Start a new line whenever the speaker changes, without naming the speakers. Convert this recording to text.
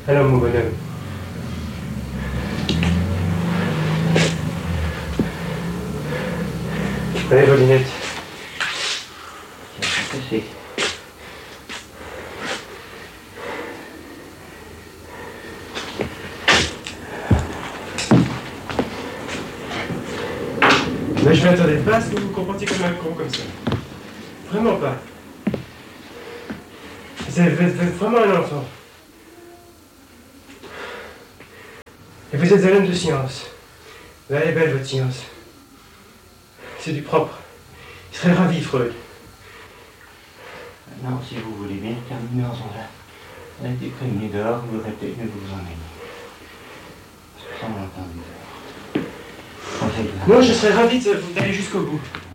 Alors, mon bonhomme. Prenez vos lunettes.
C'est
Mais je m'attendais pas à ce que vous vous comportiez comme un con comme ça. Vraiment pas. Vous êtes vraiment un enfant. Et vous êtes un homme de science. Vous allez belle votre science. C'est du propre. Il serait ravi, Freud.
Non, si vous voulez bien terminer ensemble. Elle a été prévenue dehors, vous aurez peut-être mieux que vous en ayez. Sans entendu dehors.
Non, je serais ravi d'aller jusqu'au bout.